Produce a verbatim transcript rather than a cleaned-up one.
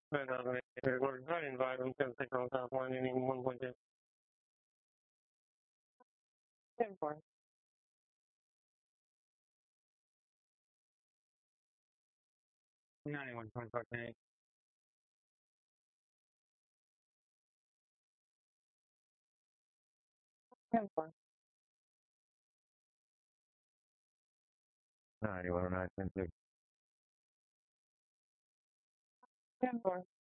Right now, we're running by them because they don't have one any one point two. ten four. ninety-one point four eight. ten four. ninety-one point nine two. ten four.